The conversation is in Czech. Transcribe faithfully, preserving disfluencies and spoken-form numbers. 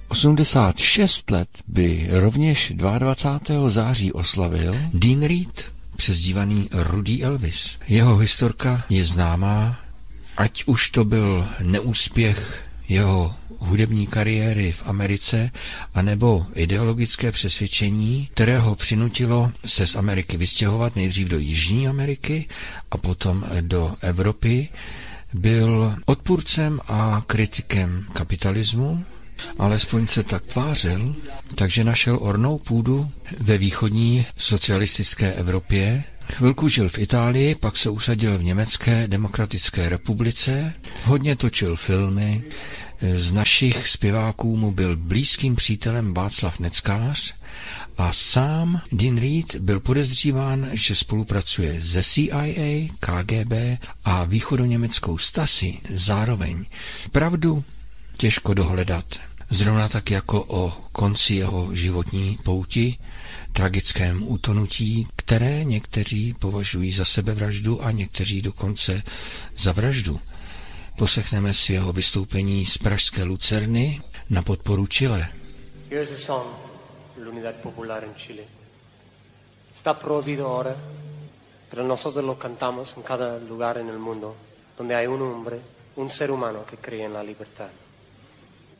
osmdesát šest let by rovněž dvacátého druhého září oslavil Dean Reed, přezdívaný Rudý Elvis. Jeho historka je známá, ať už to byl neúspěch jeho hudební kariéry v Americe, anebo ideologické přesvědčení, které ho přinutilo se z Ameriky vystěhovat nejdřív do Jižní Ameriky a potom do Evropy. Byl odpůrcem a kritikem kapitalismu, alespoň se tak tvářil, takže našel ornou půdu ve východní socialistické Evropě. Chvilku žil v Itálii, pak se usadil v Německé demokratické republice, hodně točil filmy. Z našich zpěváků mu byl blízkým přítelem Václav Neckář a sám Dean Reed byl podezříván, že spolupracuje se C I A, K G B a východoněmeckou Stasi zároveň. Pravdu těžko dohledat. Zrovna tak jako o konci jeho životní pouti, tragickém utonutí, které někteří považují za sebevraždu a někteří dokonce za vraždu. Poslechneme si jeho vystoupení z pražské Lucerny na podporu Chile. Here's a song, l'Unidad Popular en Chile. Está prohibido ahora, pero nosotros lo cantamos en cada lugar en el mundo donde hay un hombre, un ser humano que cree en la libertad.